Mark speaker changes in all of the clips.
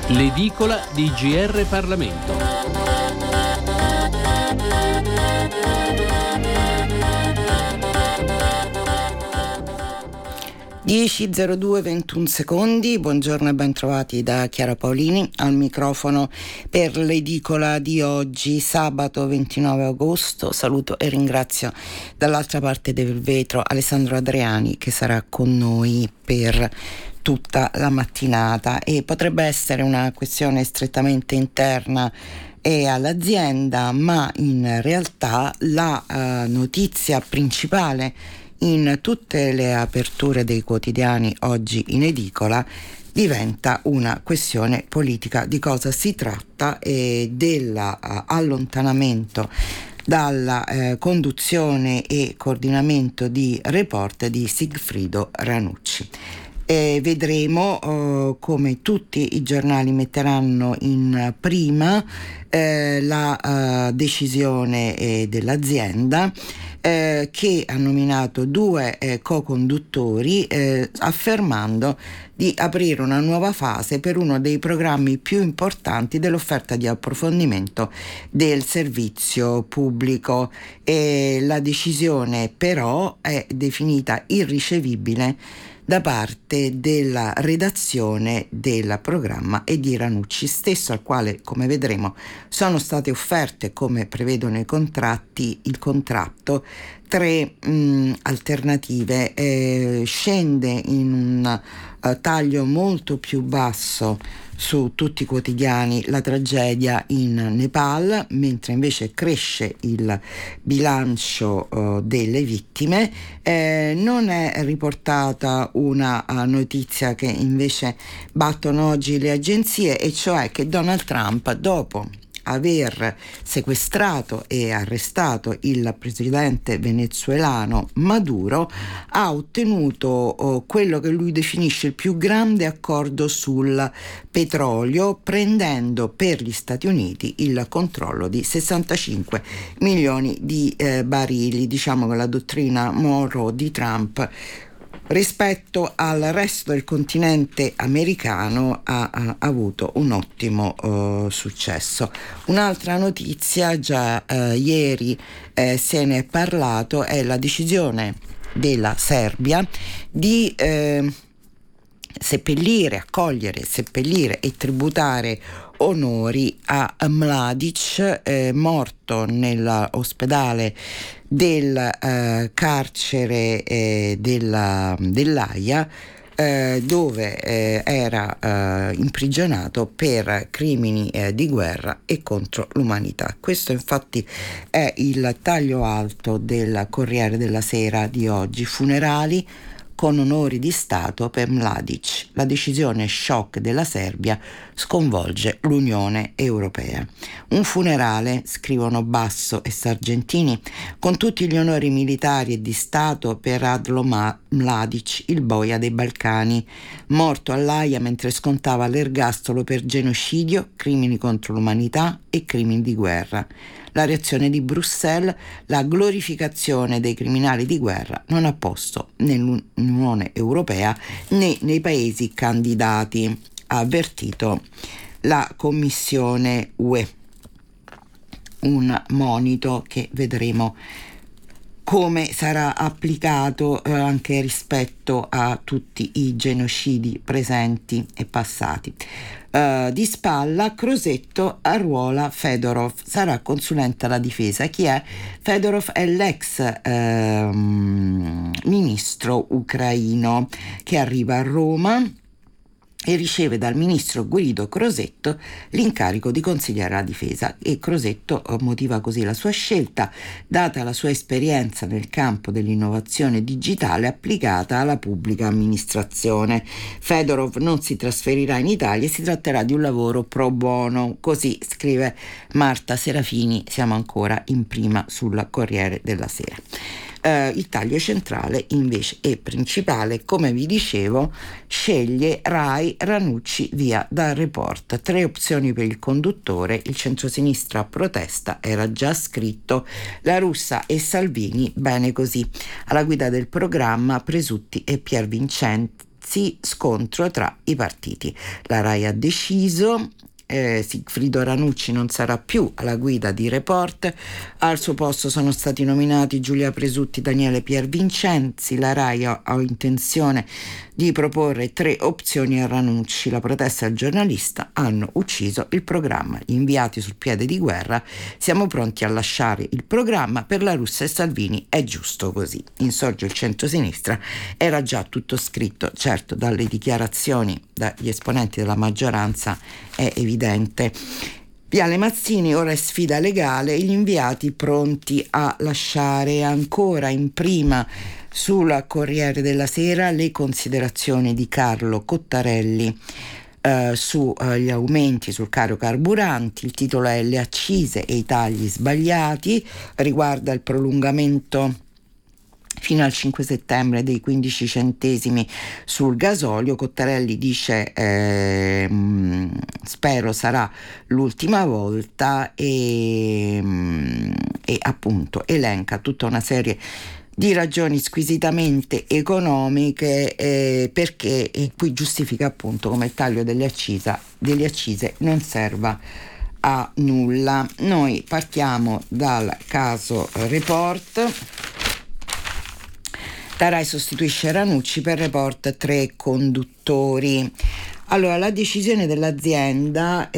Speaker 1: L'edicola di GR Parlamento.
Speaker 2: 10:02:21. Buongiorno e ben trovati da Chiara Paolini al microfono per l'edicola di oggi, sabato 29 agosto. Saluto e ringrazio dall'altra parte del vetro Alessandro Adriani, che sarà con noi per tutta la mattinata, e potrebbe essere una questione strettamente interna all'azienda, ma in realtà la notizia principale in tutte le aperture dei quotidiani oggi in edicola diventa una questione politica. Di cosa si tratta? Dell'allontanamento dalla conduzione e coordinamento di Report di Sigfrido Ranucci. Vedremo come tutti i giornali metteranno in prima la decisione dell'azienda, che ha nominato due co-conduttori, affermando di aprire una nuova fase per uno dei programmi più importanti dell'offerta di approfondimento del servizio pubblico. La decisione però è definita irricevibile da parte della redazione del programma e di Ranucci stesso, al quale, come vedremo, sono state offerte, come prevedono il contratto, tre alternative. Scende in un taglio molto più basso su tutti i quotidiani la tragedia in Nepal, mentre invece cresce il bilancio delle vittime. Non è riportata una notizia che invece battono oggi le agenzie, e cioè che Donald Trump, dopo aver sequestrato e arrestato il presidente venezuelano Maduro, ha ottenuto quello che lui definisce il più grande accordo sul petrolio, prendendo per gli Stati Uniti il controllo di 65 milioni di barili. Diciamo che la dottrina Monroe di Trump rispetto al resto del continente americano ha avuto un ottimo successo. Un'altra notizia, già ieri se ne è parlato, è la decisione della Serbia di accogliere, seppellire e tributare onori a Mladic, morto nell'ospedale del carcere dell'Aia, dove era imprigionato per crimini di guerra e contro l'umanità. Questo infatti è il taglio alto del Corriere della Sera di oggi. Funerali con onori di Stato per Mladic. La decisione shock della Serbia sconvolge l'Unione Europea. Un funerale, scrivono Basso e Sargentini, con tutti gli onori militari e di Stato per Radlo Mladic, il boia dei Balcani, morto all'Aia mentre scontava l'ergastolo per genocidio, crimini contro l'umanità e crimini di guerra. La reazione di Bruxelles: la glorificazione dei criminali di guerra non ha posto nell'Unione Europea né nei paesi candidati, ha avvertito la Commissione UE. Un monito che vedremo come sarà applicato anche rispetto a tutti i genocidi presenti e passati. Di spalla Crosetto arruola Fedorov, sarà consulente alla difesa. Chi è? Fedorov è l'ex ministro ucraino che arriva a Roma e riceve dal ministro Guido Crosetto l'incarico di consigliere alla difesa, e Crosetto motiva così la sua scelta, data la sua esperienza nel campo dell'innovazione digitale applicata alla pubblica amministrazione. Fedorov non si trasferirà in Italia e si tratterà di un lavoro pro bono, così scrive Marta Serafini. Siamo ancora in prima sul Corriere della Sera. Il taglio centrale invece e principale, come vi dicevo, sceglie Rai Ranucci via dal Report. 3 opzioni per il conduttore, il centrosinistra protesta, era già scritto, La Russa e Salvini, bene così. Alla guida del programma Presutti e Piervincenzi Renzi, scontro tra i partiti. La Rai ha deciso. Sigfrido Ranucci non sarà più alla guida di Report, al suo posto sono stati nominati Giulia Presutti, Daniele Piervincenzi. La Rai ha intenzione di proporre 3 opzioni a Ranucci. La protesta del giornalista hanno ucciso il programma. Gli inviati sul piede di guerra, siamo pronti a lasciare il programma, per La Russa e Salvini è giusto così. Insorge il centrosinistra, era già tutto scritto, certo dalle dichiarazioni dagli esponenti della maggioranza è evidente. Viale Mazzini, ora è sfida legale, gli inviati pronti a lasciare. Ancora in prima sul Corriere della Sera le considerazioni di Carlo Cottarelli sugli aumenti sul caro carburanti. Il titolo è Le accise e i tagli sbagliati, riguarda il prolungamento fino al 5 settembre dei 15 centesimi sul gasolio. Cottarelli dice spero sarà l'ultima volta e appunto elenca tutta una serie di ragioni squisitamente economiche perché qui giustifica appunto come il taglio delle accise non serva a nulla. Noi partiamo dal caso Report. La Rai sostituisce Ranucci, per Report 3 conduttori. Allora, la decisione dell'azienda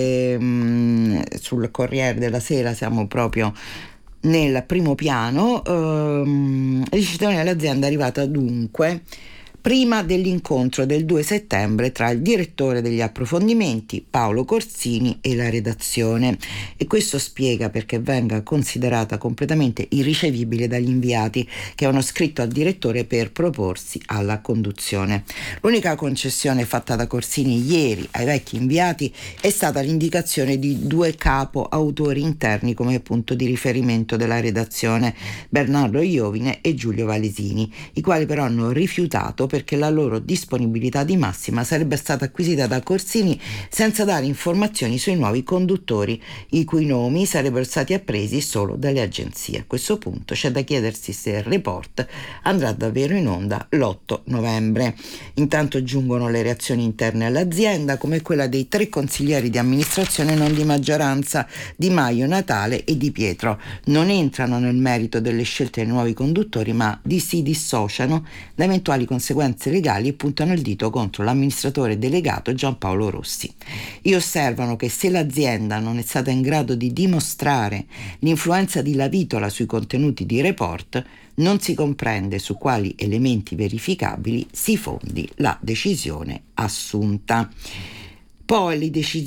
Speaker 2: sul Corriere della Sera, siamo proprio nel primo piano, la decisione dell'azienda è arrivata dunque prima dell'incontro del 2 settembre tra il direttore degli approfondimenti Paolo Corsini e la redazione, e questo spiega perché venga considerata completamente irricevibile dagli inviati che hanno scritto al direttore per proporsi alla conduzione. L'unica concessione fatta da Corsini ieri ai vecchi inviati è stata l'indicazione di 2 capo autori interni come punto di riferimento della redazione, Bernardo Iovine e Giulio Valesini, i quali però hanno rifiutato perché la loro disponibilità di massima sarebbe stata acquisita da Corsini senza dare informazioni sui nuovi conduttori, i cui nomi sarebbero stati appresi solo dalle agenzie. A questo punto c'è da chiedersi se il Report andrà davvero in onda l'8 novembre. Intanto giungono le reazioni interne all'azienda, come quella dei 3 consiglieri di amministrazione non di maggioranza, Di Maio, Natale e Di Pietro. Non entrano nel merito delle scelte dei nuovi conduttori, ma si dissociano da eventuali conseguenze legali e puntano il dito contro l'amministratore delegato Giampaolo Rossi. E osservano che se l'azienda non è stata in grado di dimostrare l'influenza di Lavitola sui contenuti di Report, non si comprende su quali elementi verificabili si fondi la decisione assunta. Poi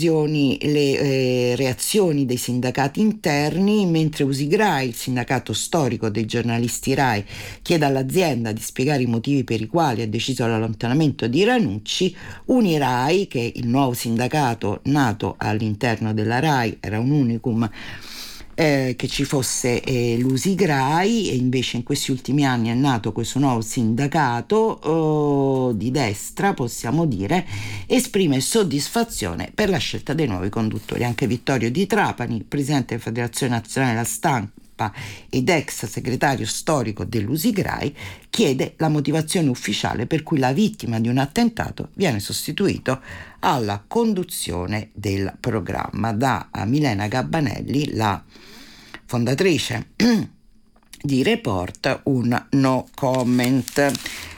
Speaker 2: le reazioni dei sindacati interni, mentre Usigrai, il sindacato storico dei giornalisti Rai, chiede all'azienda di spiegare i motivi per i quali ha deciso l'allontanamento di Ranucci, Unirai, che è il nuovo sindacato nato all'interno della Rai, era un unicum che ci fosse l'Usigrai, e invece in questi ultimi anni è nato questo nuovo sindacato di destra, possiamo dire, esprime soddisfazione per la scelta dei nuovi conduttori. Anche Vittorio Di Trapani, presidente della Federazione Nazionale della Stampa ed ex segretario storico dell'Usigrai, chiede la motivazione ufficiale per cui la vittima di un attentato viene sostituito alla conduzione del programma. Da Milena Gabbanelli, la fondatrice di Report, un no comment.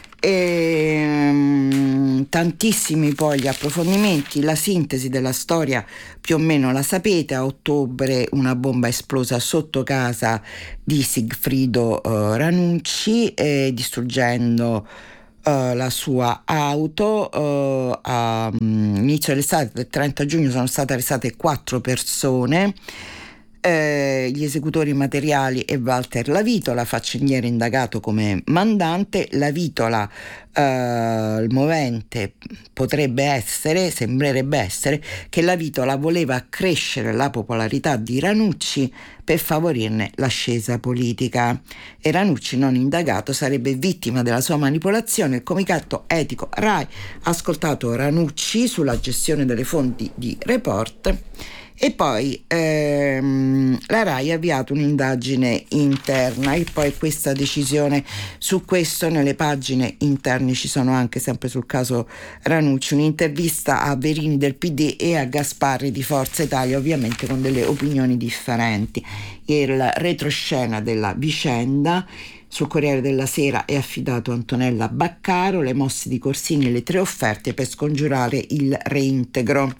Speaker 2: Tantissimi poi gli approfondimenti, la sintesi della storia più o meno la sapete. A ottobre una bomba esplosa sotto casa di Sigfrido Ranucci, distruggendo la sua auto. All'inizio dell'estate del 30 giugno sono state arrestate 4 persone. Gli esecutori materiali e Walter Lavitola, faccendiere indagato come mandante. Lavitola, il movente sembrerebbe essere che Lavitola voleva accrescere la popolarità di Ranucci per favorirne l'ascesa politica, e Ranucci, non indagato, sarebbe vittima della sua manipolazione. Il comitato etico Rai ha ascoltato Ranucci sulla gestione delle fonti di Report E poi la RAI ha avviato un'indagine interna, e poi questa decisione su questo nelle pagine interne ci sono anche, sempre sul caso Ranucci, un'intervista a Verini del PD e a Gasparri di Forza Italia, ovviamente con delle opinioni differenti. Il retroscena della vicenda sul Corriere della Sera è affidato a Antonella Baccaro, le mosse di Corsini e le 3 offerte per scongiurare il reintegro.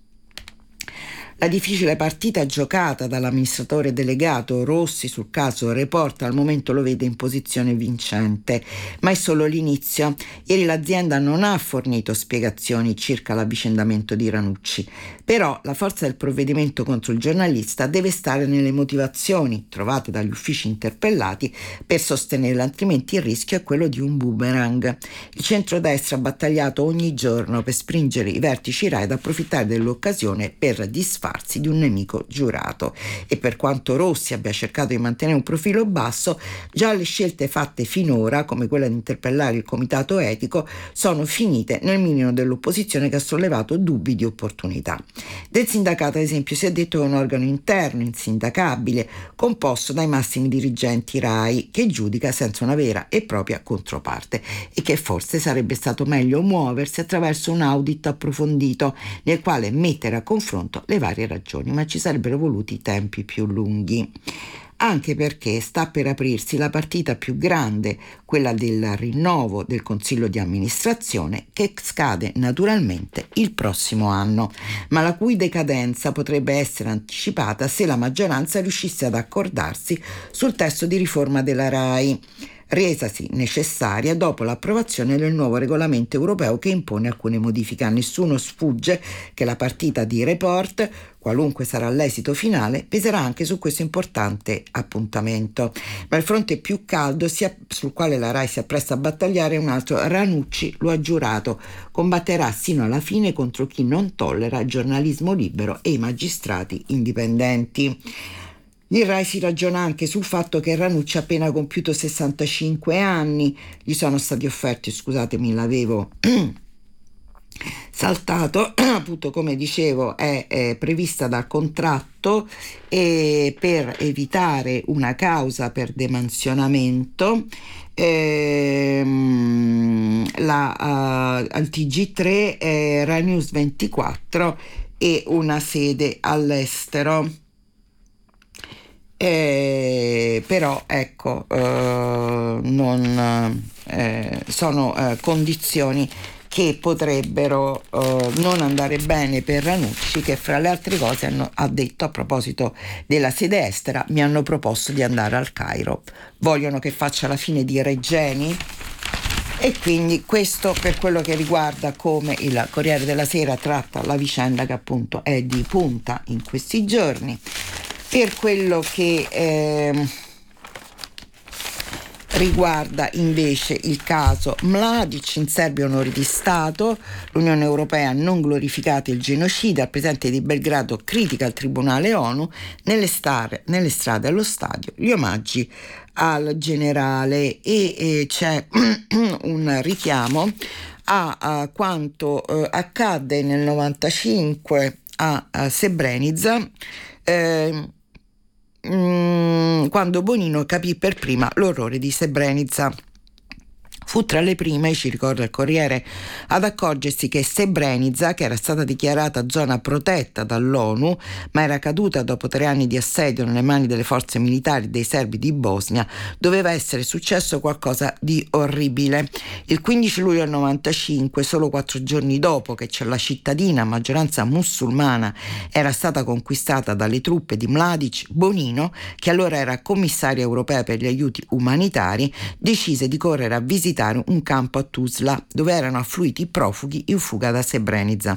Speaker 2: La difficile partita giocata dall'amministratore delegato Rossi sul caso Report al momento lo vede in posizione vincente, ma è solo l'inizio. Ieri l'azienda non ha fornito spiegazioni circa l'avvicendamento di Ranucci, però la forza del provvedimento contro il giornalista deve stare nelle motivazioni trovate dagli uffici interpellati per sostenerla, altrimenti il rischio è quello di un boomerang. Il centrodestra ha battagliato ogni giorno per spingere i vertici RAI ad approfittare dell'occasione per disfarsi di un nemico giurato, e per quanto Rossi abbia cercato di mantenere un profilo basso, già le scelte fatte finora, come quella di interpellare il comitato etico, sono finite nel mirino dell'opposizione, che ha sollevato dubbi di opportunità. Del sindacato, ad esempio, si è detto che è un organo interno insindacabile composto dai massimi dirigenti RAI, che giudica senza una vera e propria controparte, e che forse sarebbe stato meglio muoversi attraverso un audit approfondito nel quale mettere a confronto le varie ragioni, ma ci sarebbero voluti tempi più lunghi, anche perché sta per aprirsi la partita più grande, quella del rinnovo del Consiglio di amministrazione, che scade naturalmente il prossimo anno, ma la cui decadenza potrebbe essere anticipata se la maggioranza riuscisse ad accordarsi sul testo di riforma della RAI, resasi necessaria dopo l'approvazione del nuovo regolamento europeo che impone alcune modifiche. A nessuno sfugge che la partita di Report, qualunque sarà l'esito finale, peserà anche su questo importante appuntamento. Ma il fronte più caldo, sul quale la RAI si appresta a battagliare, è un altro. Ranucci lo ha giurato: combatterà sino alla fine contro chi non tollera il giornalismo libero e i magistrati indipendenti. Il RAI si ragiona anche sul fatto che Ranucci ha appena compiuto 65 anni, gli sono stati offerti, scusatemi, l'avevo saltato, appunto, come dicevo, è prevista dal contratto, e per evitare una causa per demansionamento al TG3, Rai News 24 e una sede all'estero. Però ecco, non sono condizioni che potrebbero non andare bene per Ranucci, che fra le altre cose ha detto, a proposito della sede estera: mi hanno proposto di andare al Cairo, vogliono che faccia la fine di Regeni. E quindi questo per quello che riguarda come il Corriere della Sera tratta la vicenda, che appunto è di punta in questi giorni. Per quello che riguarda invece il caso Mladic, in Serbia onori di Stato, l'Unione Europea non glorificate il genocida, il presidente di Belgrado critica il Tribunale ONU, nelle strade allo stadio gli omaggi al generale, e c'è un richiamo a quanto accadde nel 95 a Srebrenica, quando Bonino capì per prima l'orrore di Srebrenica. Fu tra le prime, ci ricorda il Corriere, ad accorgersi che Srebrenica, che era stata dichiarata zona protetta dall'ONU, ma era caduta dopo 3 anni di assedio nelle mani delle forze militari dei serbi di Bosnia, doveva essere successo qualcosa di orribile. Il 15 luglio del 95, solo 4 giorni dopo che la cittadina, a maggioranza musulmana, era stata conquistata dalle truppe di Mladic, Bonino, che allora era commissaria europea per gli aiuti umanitari, decise di correre a visitare un campo a Tuzla, dove erano affluiti profughi in fuga da Srebrenica.